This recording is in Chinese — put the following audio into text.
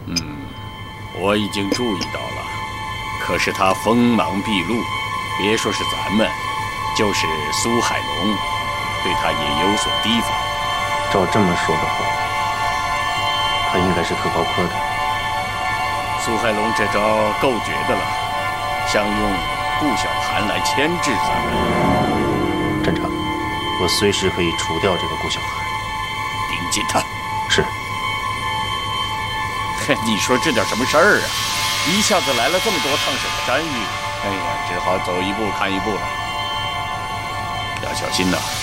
我已经注意到了，可是他锋芒毕露，别说是咱们，就是苏海龙，对他也有所提防。 照这么说的话，他应该是特高科的。 苏海龙这招够绝的了，想用顾小寒来牵制咱们。 镇长，我随时可以除掉这个顾小寒。 盯紧他。 是。 你说这叫什么事儿啊？一下子来了这么多烫手的山芋，哎呀，只好走一步看一步了。要小心呐。